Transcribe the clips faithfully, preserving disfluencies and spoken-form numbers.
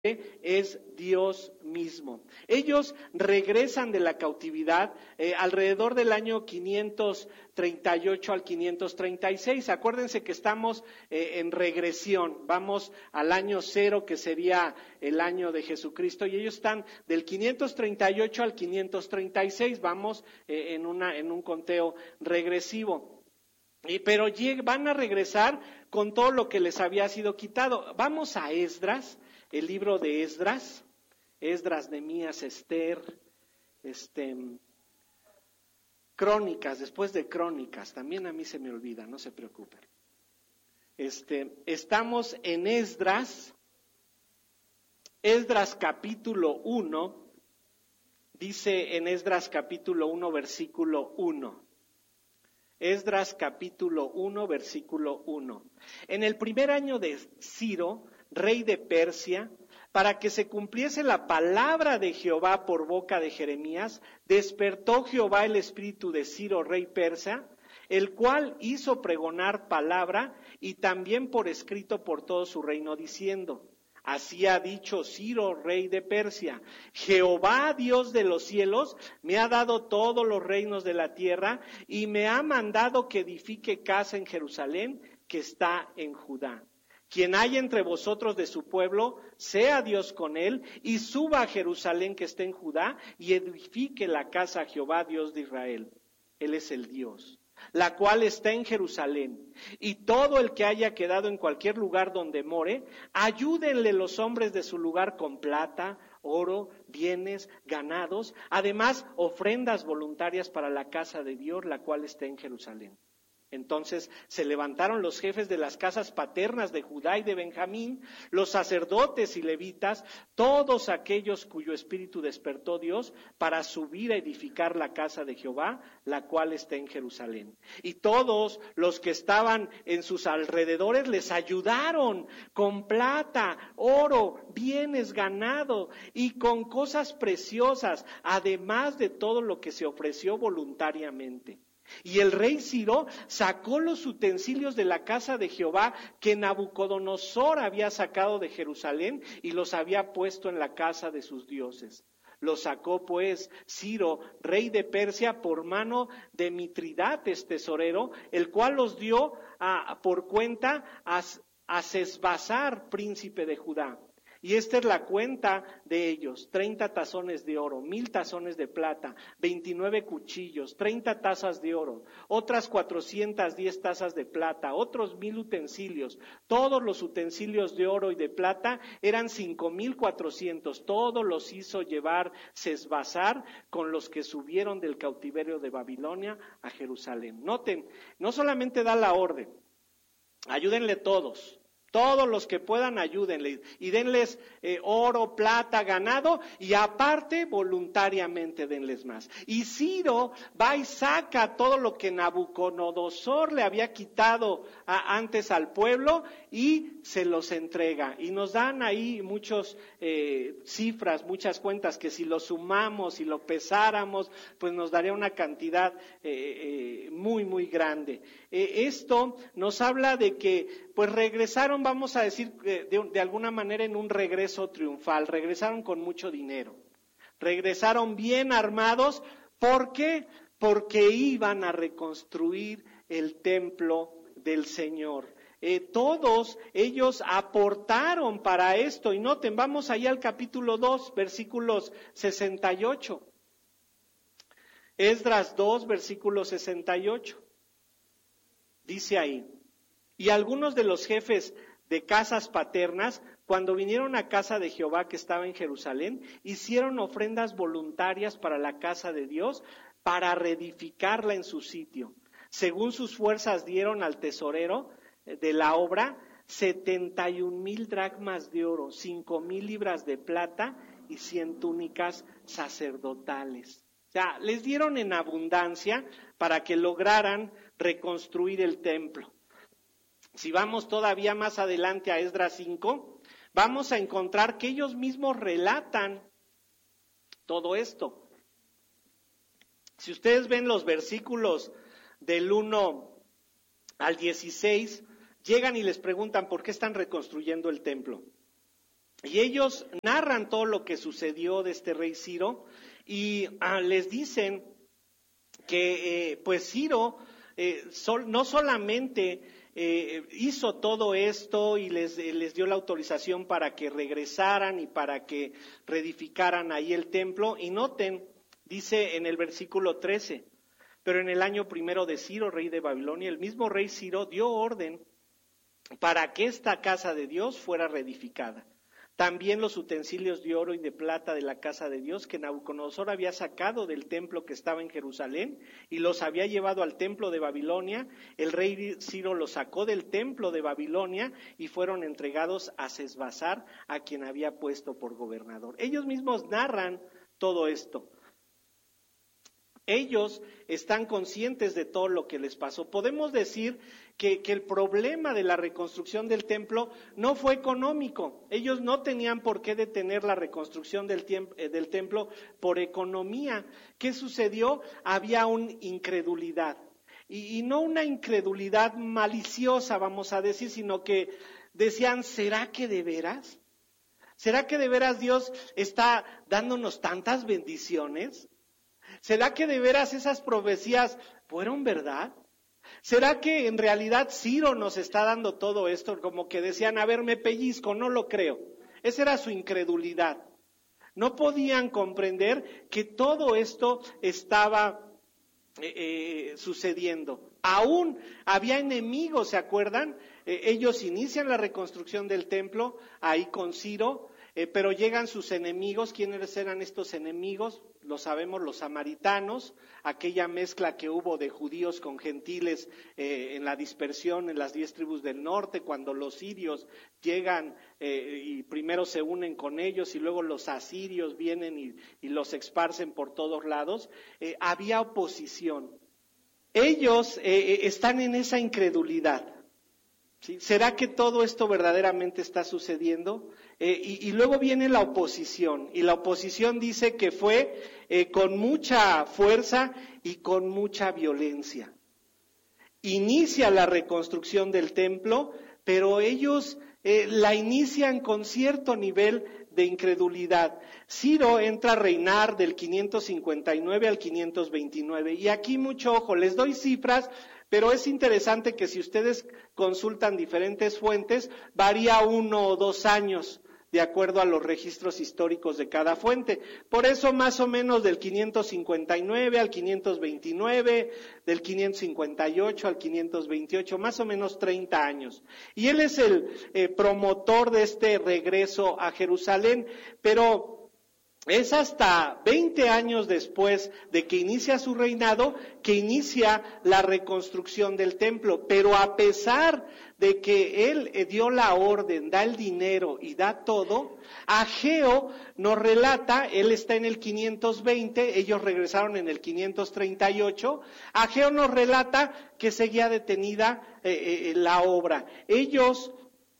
es Dios mismo. Ellos regresan de la cautividad eh, alrededor del año quinientos treinta y ocho al quinientos treinta y seis. Acuérdense que estamos eh, en regresión, vamos al año cero, que sería el año de Jesucristo, y ellos están del quinientos treinta y ocho al quinientos treinta y seis, vamos eh, en, una, en un conteo regresivo. Y, pero lleg, van a regresar con todo lo que les había sido quitado. Vamos a Esdras, el libro de Esdras, Esdras, Nehemías, Esther, este, Crónicas, después de Crónicas, también a mí se me olvida, no se preocupen. Este, estamos en Esdras, Esdras capítulo uno, dice en Esdras capítulo uno, versículo uno. Esdras capítulo uno, versículo uno. En el primer año de Ciro, rey de Persia, para que se cumpliese la palabra de Jehová por boca de Jeremías, despertó Jehová el espíritu de Ciro, rey persa, el cual hizo pregonar palabra y también por escrito por todo su reino, diciendo: así ha dicho Ciro, rey de Persia: Jehová, Dios de los cielos, me ha dado todos los reinos de la tierra y me ha mandado que edifique casa en Jerusalén, que está en Judá. Quien haya entre vosotros de su pueblo, sea Dios con él, y suba a Jerusalén que está en Judá, y edifique la casa a Jehová, Dios de Israel. Él es el Dios, la cual está en Jerusalén. Y todo el que haya quedado en cualquier lugar donde more, ayúdenle los hombres de su lugar con plata, oro, bienes, ganados, además ofrendas voluntarias para la casa de Dios, la cual está en Jerusalén. Entonces se levantaron los jefes de las casas paternas de Judá y de Benjamín, los sacerdotes y levitas, todos aquellos cuyo espíritu despertó Dios, para subir a edificar la casa de Jehová, la cual está en Jerusalén. Y todos los que estaban en sus alrededores les ayudaron con plata, oro, bienes, ganado y con cosas preciosas, además de todo lo que se ofreció voluntariamente. Y el rey Ciro sacó los utensilios de la casa de Jehová que Nabucodonosor había sacado de Jerusalén y los había puesto en la casa de sus dioses. Los sacó pues Ciro, rey de Persia, por mano de Mitridates, tesorero, el cual los dio a, por cuenta a, a Sesbazar, príncipe de Judá. Y esta es la cuenta de ellos: treinta tazones de oro, mil tazones de plata, veintinueve cuchillos, treinta tazas de oro, otras cuatrocientas diez tazas de plata, otros mil utensilios. Todos los utensilios de oro y de plata eran cinco mil cuatrocientos. Todos los hizo llevar Sesbazar con los que subieron del cautiverio de Babilonia a Jerusalén. Noten, no solamente da la orden, ayúdenle todos. Todos los que puedan, ayúdenle y denles eh, oro, plata, ganado, y aparte voluntariamente denles más. Y Ciro va y saca todo lo que Nabucodonosor le había quitado a, antes al pueblo y se los entrega. Y nos dan ahí muchas eh, cifras, muchas cuentas, que si lo sumamos y lo pesáramos, pues nos daría una cantidad eh, eh, muy, muy grande. Eh, esto nos habla de que pues regresaron, vamos a decir, de, de alguna manera en un regreso triunfal, regresaron con mucho dinero, regresaron bien armados. ¿Por qué? Porque iban a reconstruir el templo del Señor. Eh, todos ellos aportaron para esto, y noten, vamos allá al capítulo dos, versículos sesenta y ocho. Esdras dos, versículo sesenta y ocho. Dice ahí: y algunos de los jefes de casas paternas, cuando vinieron a casa de Jehová que estaba en Jerusalén, hicieron ofrendas voluntarias para la casa de Dios, para reedificarla en su sitio. Según sus fuerzas dieron al tesorero de la obra setenta y un mil dracmas de oro, cinco mil libras de plata y cien túnicas sacerdotales. O sea, les dieron en abundancia para que lograran reconstruir el templo. Si vamos todavía más adelante a Esdras cinco, vamos a encontrar que ellos mismos relatan todo esto. Si ustedes ven los versículos del uno al dieciséis, llegan y les preguntan por qué están reconstruyendo el templo. Y ellos narran todo lo que sucedió de este rey Ciro y ah, les dicen que eh, pues Ciro eh, sol, no solamente eh, hizo todo esto y les, eh, les dio la autorización para que regresaran y para que reedificaran ahí el templo. Y noten, dice en el versículo trece, pero en el año primero de Ciro, rey de Babilonia, el mismo rey Ciro dio orden para que esta casa de Dios fuera reedificada. También los utensilios de oro y de plata de la casa de Dios que Nabucodonosor había sacado del templo que estaba en Jerusalén y los había llevado al templo de Babilonia, el rey Ciro los sacó del templo de Babilonia y fueron entregados a Sesbazar, a quien había puesto por gobernador. Ellos mismos narran todo esto. Ellos están conscientes de todo lo que les pasó. Podemos decir que, que el problema de la reconstrucción del templo no fue económico. Ellos no tenían por qué detener la reconstrucción del, tiemp- del templo por economía. ¿Qué sucedió? Había una incredulidad. Y, y no una incredulidad maliciosa, vamos a decir, sino que decían, ¿será que de veras? ¿Será que de veras Dios está dándonos tantas bendiciones? ¿Será que de veras esas profecías fueron verdad? ¿Será que en realidad Ciro nos está dando todo esto? Como que decían, a ver, me pellizco, no lo creo. Esa era su incredulidad. No podían comprender que todo esto estaba eh, eh, sucediendo. Aún había enemigos, ¿se acuerdan? Eh, ellos inician la reconstrucción del templo ahí con Ciro, eh, pero llegan sus enemigos. ¿Quiénes eran estos enemigos? Lo sabemos, los samaritanos, aquella mezcla que hubo de judíos con gentiles eh, en la dispersión en las diez tribus del norte, cuando los sirios llegan eh, y primero se unen con ellos y luego los asirios vienen y, y los esparcen por todos lados, eh, había oposición. Ellos eh, están en esa incredulidad. ¿Sí? ¿Será que todo esto verdaderamente está sucediendo? Eh, y, y luego viene la oposición, y la oposición dice que fue eh, con mucha fuerza y con mucha violencia. Inicia la reconstrucción del templo, pero ellos eh, la inician con cierto nivel de incredulidad. Ciro entra a reinar del quinientos cincuenta y nueve al quinientos veintinueve, y aquí mucho ojo, les doy cifras, pero es interesante que si ustedes consultan diferentes fuentes, varía uno o dos años, de acuerdo a los registros históricos de cada fuente. Por eso más o menos del quinientos cincuenta y nueve al quinientos veintinueve, del quinientos cincuenta y ocho al quinientos veintiocho, más o menos treinta años. Y él es el eh, promotor de este regreso a Jerusalén, pero es hasta veinte años después de que inicia su reinado que inicia la reconstrucción del templo. Pero a pesar de que él dio la orden, da el dinero y da todo, Ageo nos relata, él está en el quinientos veinte, ellos regresaron en el quinientos treinta y ocho, Ageo nos relata que seguía detenida eh, eh, la obra. Ellos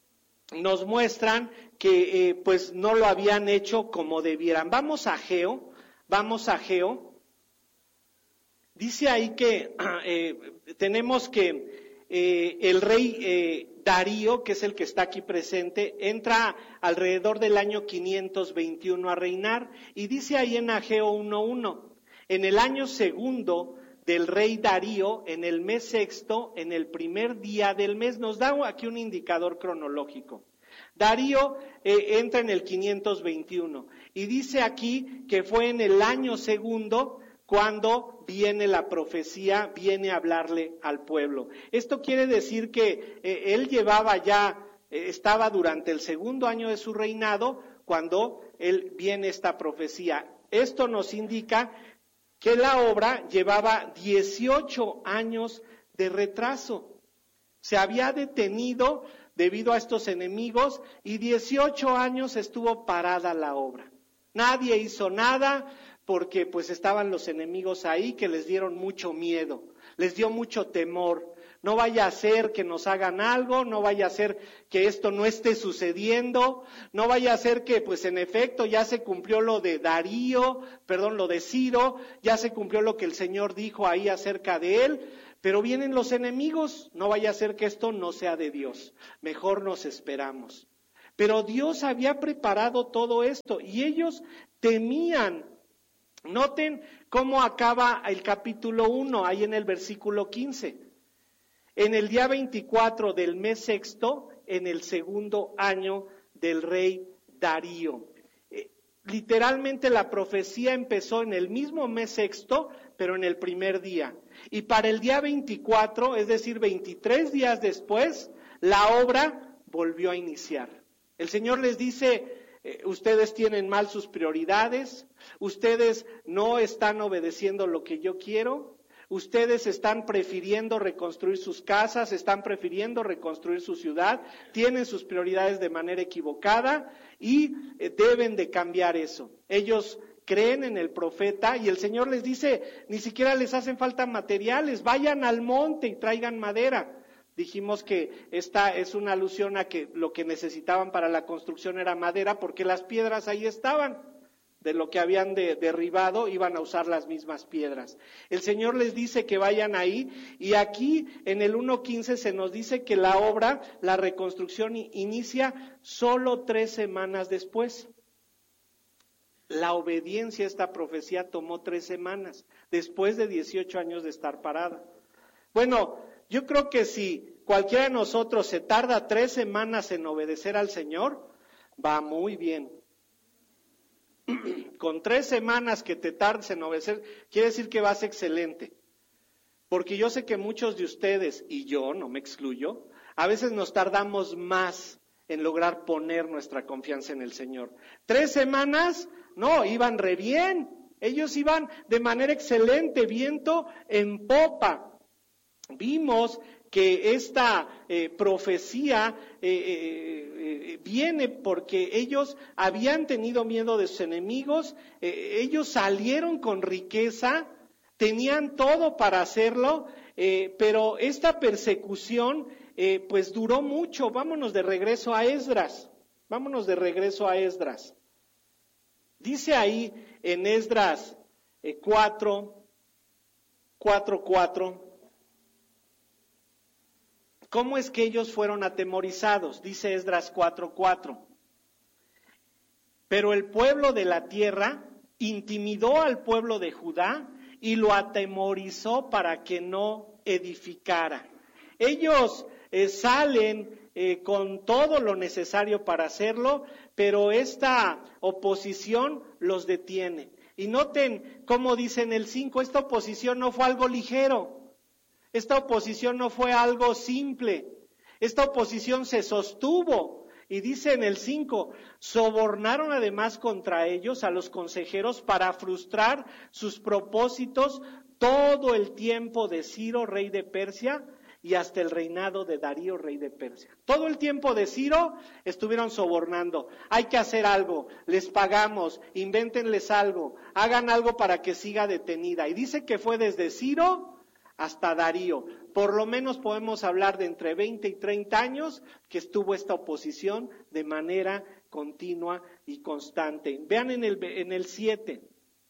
nos muestran que eh, pues no lo habían hecho como debieran. Vamos a Ageo, vamos a Ageo. Dice ahí que eh, tenemos que eh, el rey eh, Darío, que es el que está aquí presente, entra alrededor del año quinientos veintiuno a reinar, y dice ahí en Ageo uno uno, en el año segundo del rey Darío, en el mes sexto, en el primer día del mes, nos da aquí un indicador cronológico. Darío eh, entra en el quinientos veintiuno y dice aquí que fue en el año segundo cuando viene la profecía, viene a hablarle al pueblo. Esto quiere decir que eh, él llevaba ya, eh, estaba durante el segundo año de su reinado cuando él viene esta profecía. Esto nos indica que la obra llevaba dieciocho años de retraso. Se había detenido debido a estos enemigos y dieciocho años estuvo parada la obra. Nadie hizo nada porque pues estaban los enemigos ahí que les dieron mucho miedo, les dio mucho temor. No vaya a ser que nos hagan algo, no vaya a ser que esto no esté sucediendo, no vaya a ser que pues en efecto ya se cumplió lo de Darío, perdón, lo de Ciro, ya se cumplió lo que el Señor dijo ahí acerca de él. Pero vienen los enemigos, no vaya a ser que esto no sea de Dios, mejor nos esperamos. Pero Dios había preparado todo esto y ellos temían. Noten cómo acaba el capítulo uno, ahí en el versículo quince. En el día veinticuatro del mes sexto, en el segundo año del rey Darío. Eh, literalmente la profecía empezó en el mismo mes sexto, pero en el primer día. Y para el día veinticuatro, es decir, veintitrés días después, la obra volvió a iniciar. El Señor les dice, eh, ustedes tienen mal sus prioridades, ustedes no están obedeciendo lo que yo quiero, ustedes están prefiriendo reconstruir sus casas, están prefiriendo reconstruir su ciudad, tienen sus prioridades de manera equivocada y eh, deben de cambiar eso. Ellos creen en el profeta y el Señor les dice, ni siquiera les hacen falta materiales, vayan al monte y traigan madera. Dijimos que esta es una alusión a que lo que necesitaban para la construcción era madera, porque las piedras ahí estaban. De lo que habían de, derribado, iban a usar las mismas piedras. El Señor les dice que vayan ahí, y aquí en el uno quince se nos dice que la obra, la reconstrucción inicia solo tres semanas después. La obediencia a esta profecía tomó tres semanas, después de dieciocho años de estar parada. Bueno, yo creo que si cualquiera de nosotros se tarda tres semanas en obedecer al Señor, va muy bien. Con tres semanas que te tardes en obedecer, quiere decir que vas excelente. Porque yo sé que muchos de ustedes, y yo no me excluyo, a veces nos tardamos más en lograr poner nuestra confianza en el Señor. Tres semanas, no, iban re bien. Ellos iban de manera excelente, viento en popa. Vimos que esta eh, profecía eh, eh, eh, viene porque ellos habían tenido miedo de sus enemigos, eh, ellos salieron con riqueza, tenían todo para hacerlo, eh, pero esta persecución eh, pues duró mucho. Vámonos de regreso a Esdras, vámonos de regreso a Esdras. Dice ahí en Esdras eh, cuatro, cuatro, cuatro, ¿cómo es que ellos fueron atemorizados? Dice Esdras cuatro cuatro. Pero el pueblo de la tierra intimidó al pueblo de Judá y lo atemorizó para que no edificara. Ellos eh, salen eh, con todo lo necesario para hacerlo, pero esta oposición los detiene. Y noten cómo dice en el cinco, esta oposición no fue algo ligero. Esta oposición no fue algo simple, esta oposición se sostuvo, y dice en el cinco, sobornaron además contra ellos a los consejeros para frustrar sus propósitos todo el tiempo de Ciro, rey de Persia, y hasta el reinado de Darío, rey de Persia. Todo el tiempo de Ciro estuvieron sobornando, hay que hacer algo, les pagamos, invéntenles algo, hagan algo para que siga detenida. Y dice que fue desde Ciro hasta Darío. Por lo menos podemos hablar de entre veinte y treinta años que estuvo esta oposición de manera continua y constante. Vean en el, en el siete.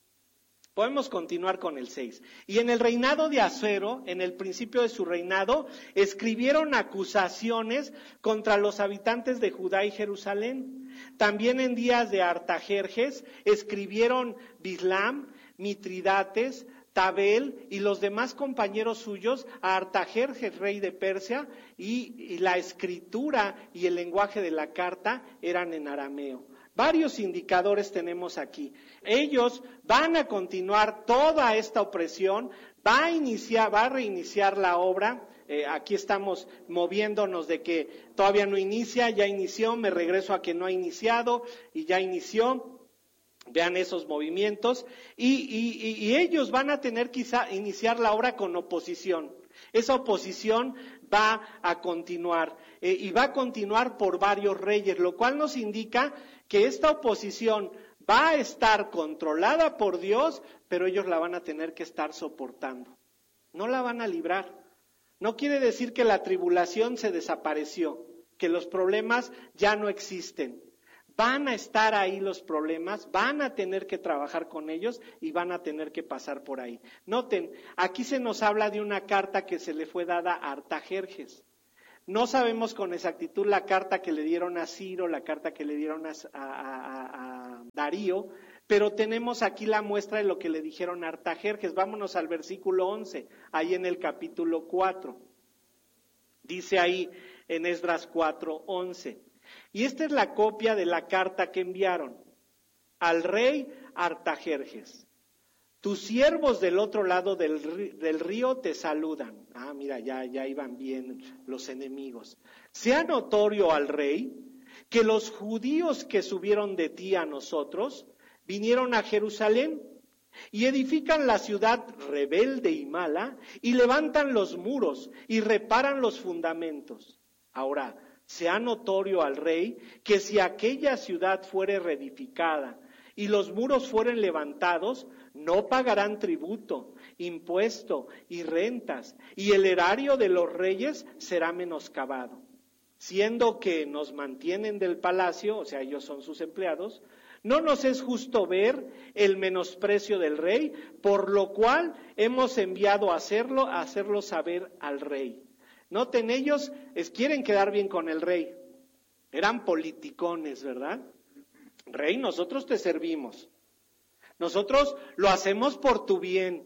Podemos continuar con el seis. Y en el reinado de Asuero, en el principio de su reinado, escribieron acusaciones contra los habitantes de Judá y Jerusalén. También en días de Artajerjes escribieron Bislam, Mitridates, Tabel y los demás compañeros suyos a Artajerjes, rey de Persia, y, y la escritura y el lenguaje de la carta eran en arameo. Varios indicadores tenemos aquí. Ellos van a continuar toda esta opresión, va a iniciar, va a reiniciar la obra. Eh, aquí estamos moviéndonos de que todavía no inicia, ya inició, me regreso a que no ha iniciado y ya inició. Vean esos movimientos y, y, y ellos van a tener quizá iniciar la obra con oposición. Esa oposición va a continuar eh, y va a continuar por varios reyes, lo cual nos indica que esta oposición va a estar controlada por Dios, pero ellos la van a tener que estar soportando. No la van a librar. No quiere decir que la tribulación se desapareció, que los problemas ya no existen. Van a estar ahí los problemas, van a tener que trabajar con ellos y van a tener que pasar por ahí. Noten, aquí se nos habla de una carta que se le fue dada a Artajerjes. No sabemos con exactitud la carta que le dieron a Ciro, la carta que le dieron a, a, a, a Darío, pero tenemos aquí la muestra de lo que le dijeron a Artajerjes. Vámonos al versículo once, ahí en el capítulo cuatro. Dice ahí en Esdras cuatro, once. Y esta es la copia de la carta que enviaron al rey Artajerjes. Tus siervos del otro lado del, del río te saludan. Ah, mira, ya, ya iban bien los enemigos. Sea notorio al rey que los judíos que subieron de ti a nosotros vinieron a Jerusalén y edifican la ciudad rebelde y mala y levantan los muros y reparan los fundamentos. Ahora, sea notorio al rey que si aquella ciudad fuere reedificada y los muros fueren levantados, no pagarán tributo, impuesto y rentas, y el erario de los reyes será menoscabado. Siendo que nos mantienen del palacio, o sea, ellos son sus empleados, no nos es justo ver el menosprecio del rey, por lo cual hemos enviado a hacerlo, a hacerlo saber al rey. Noten, ellos es, quieren quedar bien con el rey. Eran politicones, ¿verdad? Rey, nosotros te servimos. Nosotros lo hacemos por tu bien.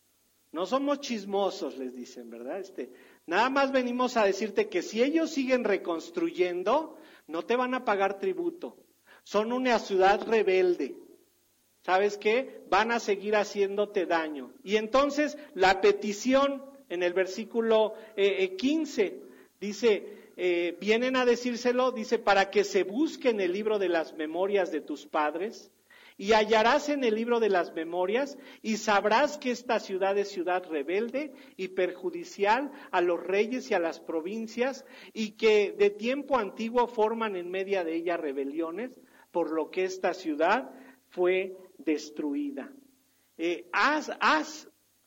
No somos chismosos, les dicen, ¿verdad? Este, nada más venimos a decirte que si ellos siguen reconstruyendo, no te van a pagar tributo. Son una ciudad rebelde. ¿Sabes qué? Van a seguir haciéndote daño. Y entonces la petición en el versículo eh, quince dice, eh, vienen a decírselo, dice, para que se busque en el libro de las memorias de tus padres, y hallarás en el libro de las memorias, y sabrás que esta ciudad es ciudad rebelde y perjudicial a los reyes y a las provincias, y que de tiempo antiguo forman en medio de ella rebeliones, por lo que esta ciudad fue destruida. Eh, haz, haz,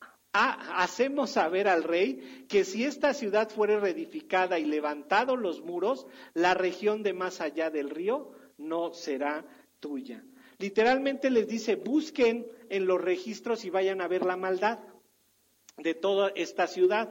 ha, hacemos saber al rey que si esta ciudad fuere reedificada y levantados los muros, la región de más allá del río no será tuya. Literalmente les dice, busquen en los registros y vayan a ver la maldad de toda esta ciudad.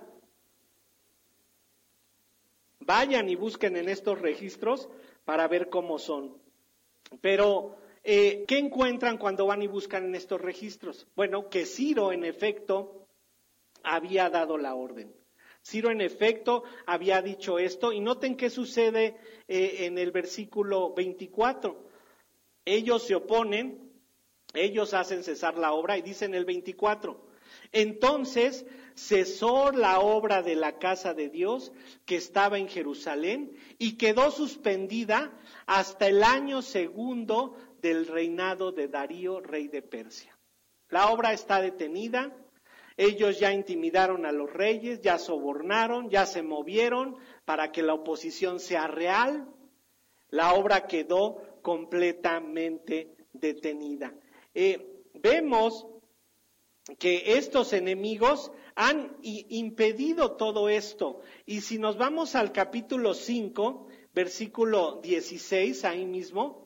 Vayan y busquen en estos registros para ver cómo son. Pero, eh, ¿qué encuentran cuando van y buscan en estos registros? Bueno, que Ciro, en efecto, había dado la orden. Ciro, en efecto, había dicho esto. Y noten qué sucede eh, en el versículo veinticuatro. Ellos se oponen, ellos hacen cesar la obra y dicen el veinticuatro. Entonces cesó la obra de la casa de Dios que estaba en Jerusalén y quedó suspendida hasta el año segundo del reinado de Darío, rey de Persia. La obra está detenida, ellos ya intimidaron a los reyes, ya sobornaron, ya se movieron para que la oposición sea real. La obra quedó completamente detenida. Eh, vemos que estos enemigos han impedido todo esto. Y si nos vamos al capítulo cinco, versículo dieciséis, ahí mismo,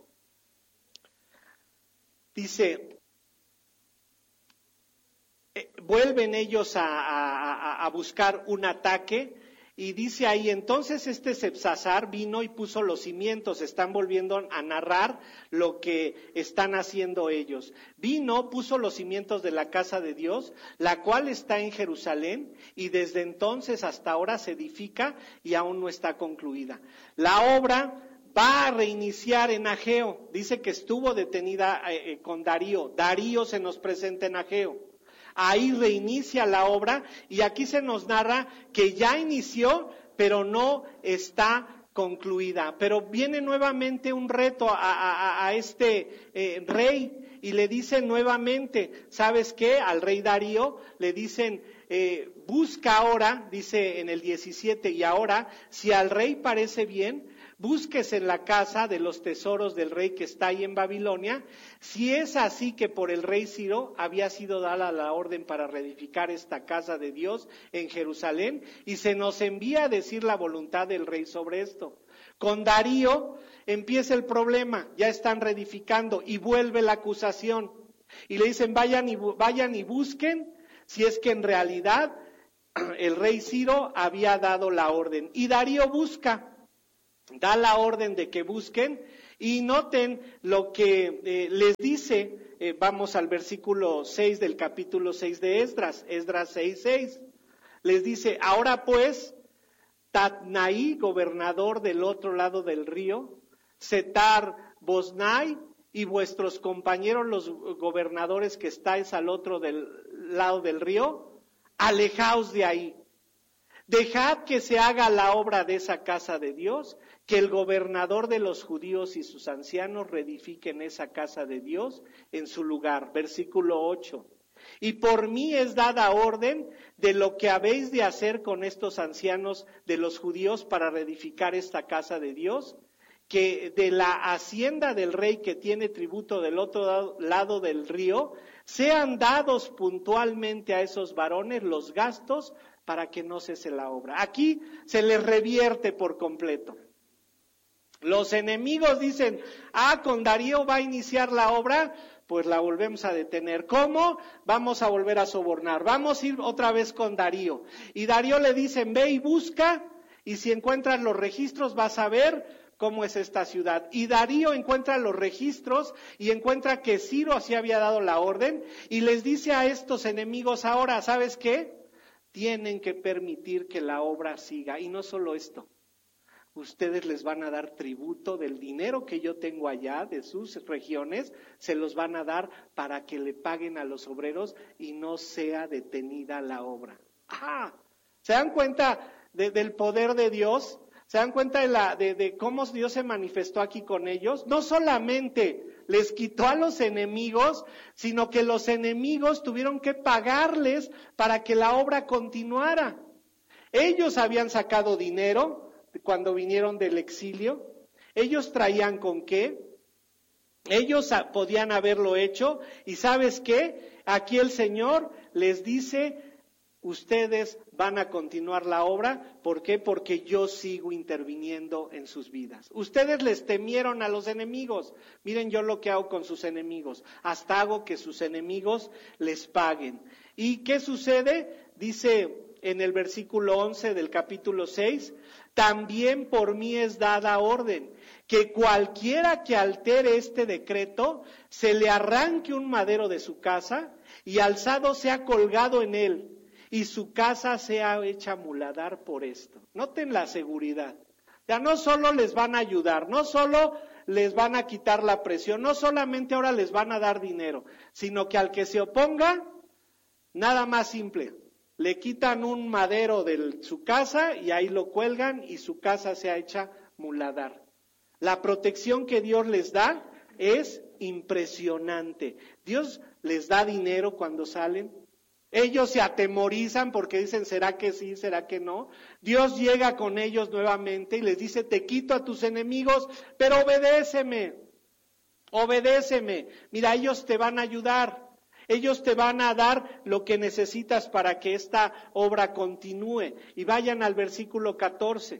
dice, eh, vuelven ellos a, a, a buscar un ataque. Y dice ahí, entonces este Sebsasar vino y puso los cimientos, están volviendo a narrar lo que están haciendo ellos. Vino, puso los cimientos de la casa de Dios, la cual está en Jerusalén, y desde entonces hasta ahora se edifica y aún no está concluida. La obra va a reiniciar en Ageo, dice que estuvo detenida eh, con Darío, Darío se nos presenta en Ageo. Ahí reinicia la obra y aquí se nos narra que ya inició, pero no está concluida. Pero viene nuevamente un reto a, a, a este eh, rey y le dicen nuevamente, ¿sabes qué? Al rey Darío le dicen, eh, busca ahora, dice en el diecisiete, y ahora, si al rey parece bien, búsquese en la casa de los tesoros del rey que está ahí en Babilonia, si es así que por el rey Ciro había sido dada la orden para reedificar esta casa de Dios en Jerusalén, y se nos envía a decir la voluntad del rey sobre esto. Con Darío empieza el problema, ya están reedificando y vuelve la acusación. Y le dicen, vayan y, vayan y busquen si es que en realidad el rey Ciro había dado la orden. Y Darío busca, da la orden de que busquen, y noten lo que eh, les dice, eh, vamos al versículo seis del capítulo seis de Esdras, Esdras seis, seis. Les dice, ahora pues, Tatnaí, gobernador del otro lado del río, Setar Boznai y vuestros compañeros los gobernadores que estáis al otro del lado del río, alejaos de ahí. Dejad que se haga la obra de esa casa de Dios, que el gobernador de los judíos y sus ancianos reedifiquen esa casa de Dios en su lugar. Versículo ocho. Y por mí es dada orden de lo que habéis de hacer con estos ancianos de los judíos para reedificar esta casa de Dios, que de la hacienda del rey que tiene tributo del otro lado del río, sean dados puntualmente a esos varones los gastos para que no cese la obra. Aquí se les revierte por completo. Los enemigos dicen, ah, con Darío va a iniciar la obra, pues la volvemos a detener. ¿Cómo? Vamos a volver a sobornar. Vamos a ir otra vez con Darío. Y Darío le dicen, ve y busca, y si encuentras los registros vas a ver cómo es esta ciudad. Y Darío encuentra los registros y encuentra que Ciro así había dado la orden, y les dice a estos enemigos ahora, ¿sabes qué? Tienen que permitir que la obra siga. Y no solo esto. Ustedes les van a dar tributo del dinero que yo tengo allá, de sus regiones, se los van a dar para que le paguen a los obreros y no sea detenida la obra. ¡Ah! ¿Se dan cuenta de, del poder de Dios? ¿Se dan cuenta de, la, de, de cómo Dios se manifestó aquí con ellos? No solamente les quitó a los enemigos, sino que los enemigos tuvieron que pagarles para que la obra continuara. Ellos habían sacado dinero cuando vinieron del exilio. Ellos traían con qué. Ellos podían haberlo hecho. Y ¿sabes qué? Aquí el Señor les dice, ustedes van a continuar la obra. ¿Por qué? Porque yo sigo interviniendo en sus vidas. Ustedes les temieron a los enemigos. Miren yo lo que hago con sus enemigos. Hasta hago que sus enemigos les paguen. ¿Y qué sucede? Dice en el versículo once del capítulo seis, también por mí es dada orden que cualquiera que altere este decreto, se le arranque un madero de su casa y alzado sea colgado en él, y su casa sea hecha muladar por esto. Noten la seguridad. Ya no solo les van a ayudar, no solo les van a quitar la presión, no solamente ahora les van a dar dinero, sino que al que se oponga, nada más simple. Le quitan un madero de su casa y ahí lo cuelgan y su casa se ha hecha muladar. La protección que Dios les da es impresionante. Dios les da dinero cuando salen. Ellos se atemorizan porque dicen, ¿será que sí? ¿Será que no? Dios llega con ellos nuevamente y les dice, te quito a tus enemigos, pero obedéceme, obedéceme. Mira, ellos te van a ayudar. Ellos te van a dar lo que necesitas para que esta obra continúe. Y vayan al versículo catorce.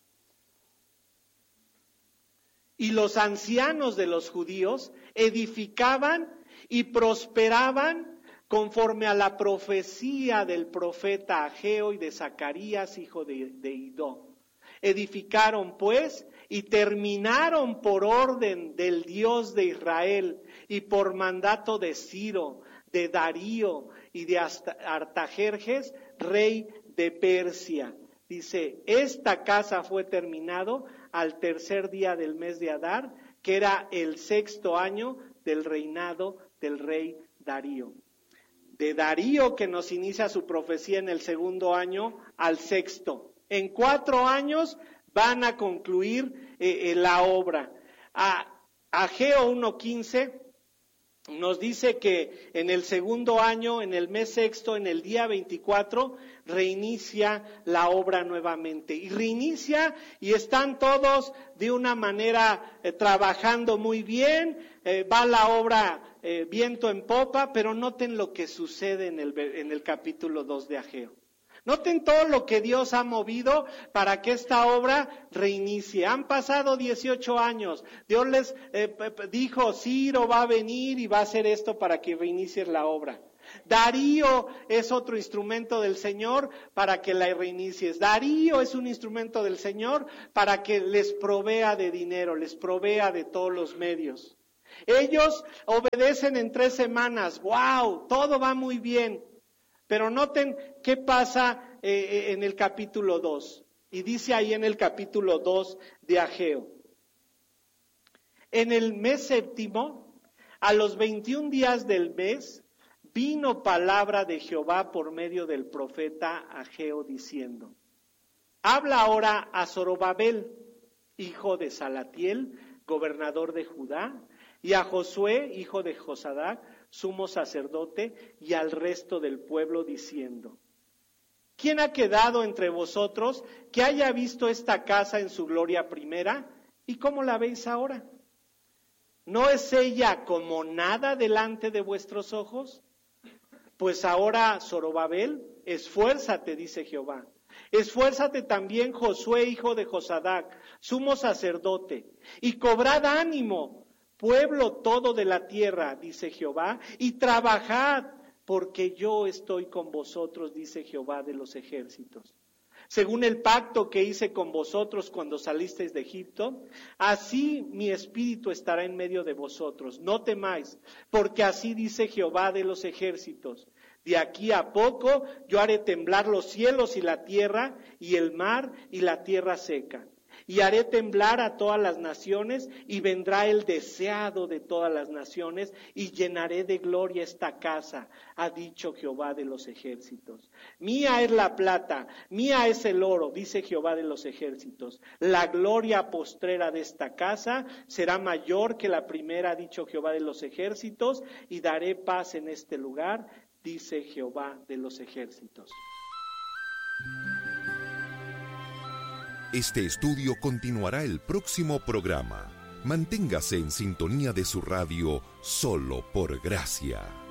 Y los ancianos de los judíos edificaban y prosperaban conforme a la profecía del profeta Ageo y de Zacarías, hijo de, de Idó. Edificaron pues y terminaron por orden del Dios de Israel y por mandato de Ciro, de Darío y de Artajerjes, rey de Persia. Dice, esta casa fue terminado al tercer día del mes de Adar, que era el sexto año del reinado del rey Darío. De Darío, que nos inicia su profecía en el segundo año, al sexto. En cuatro años van a concluir eh, eh, la obra. A Ageo uno quince nos dice que en el segundo año, en el mes sexto, en el día veinticuatro, reinicia la obra nuevamente. Y reinicia y están todos de una manera eh, trabajando muy bien, eh, va la obra eh, viento en popa, pero noten lo que sucede en el, en el capítulo dos de Ageo. Noten todo lo que Dios ha movido para que esta obra reinicie. Han pasado dieciocho años. Dios les eh, dijo, Ciro va a venir y va a hacer esto para que reinicie la obra. Darío es otro instrumento del Señor para que la reinicies. Darío es un instrumento del Señor para que les provea de dinero, les provea de todos los medios. Ellos obedecen en tres semanas. ¡Wow! Todo va muy bien. Pero noten qué pasa eh, en el capítulo dos. Y dice ahí en el capítulo dos de Ageo. En el mes séptimo, a los veintiún días del mes, vino palabra de Jehová por medio del profeta Ageo diciendo: habla ahora a Zorobabel, hijo de Salatiel, gobernador de Judá, y a Josué, hijo de Josadac, sumo sacerdote, y al resto del pueblo diciendo: ¿quién ha quedado entre vosotros que haya visto esta casa en su gloria primera? ¿Y cómo la veis ahora? ¿No es ella como nada delante de vuestros ojos? Pues ahora, Zorobabel, esfuérzate, dice Jehová. Esfuérzate también, Josué, hijo de Josadac, sumo sacerdote, y cobrad ánimo, pueblo todo de la tierra, dice Jehová, y trabajad, porque yo estoy con vosotros, dice Jehová de los ejércitos. Según el pacto que hice con vosotros cuando salisteis de Egipto, así mi espíritu estará en medio de vosotros. No temáis, porque así dice Jehová de los ejércitos. De aquí a poco yo haré temblar los cielos y la tierra, y el mar y la tierra seca. Y haré temblar a todas las naciones, y vendrá el deseado de todas las naciones, y llenaré de gloria esta casa, ha dicho Jehová de los ejércitos. Mía es la plata, mía es el oro, dice Jehová de los ejércitos. La gloria postrera de esta casa será mayor que la primera, ha dicho Jehová de los ejércitos, y daré paz en este lugar, dice Jehová de los ejércitos. Este estudio continuará el próximo programa. Manténgase en sintonía de su radio Solo por Gracia.